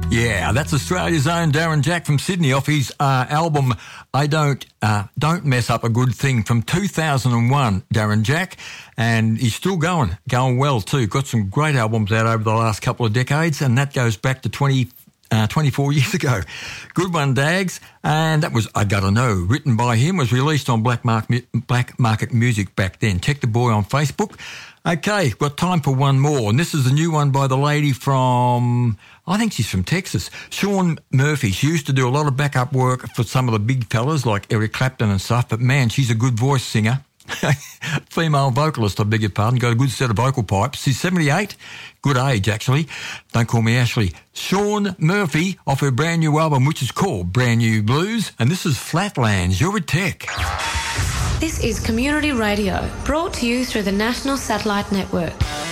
Yeah, that's Australia's own Darren Jack from Sydney off his album I Don't Mess Up a Good Thing from 2001, Darren Jack. And he's still going well too. Got some great albums out over the last couple of decades, and that goes back to 24 years ago. Good one, Dags. And that was I Gotta Know, written by him, was released on Black Market Music back then. Check the boy on Facebook. Okay, got time for one more, and this is a new one by the lady from, I think she's from Texas, Shaun Murphy. She used to do a lot of backup work for some of the big fellas like Eric Clapton and stuff, but man, she's a good voice singer. Female vocalist, I beg your pardon, got a good set of vocal pipes. She's 78, good age actually. Don't call me Ashley. Shaun Murphy off her brand new album, which is called Brand New Blues, and this is Flatlands. You're a Tech. This is Community Radio, brought to you through the National Satellite Network.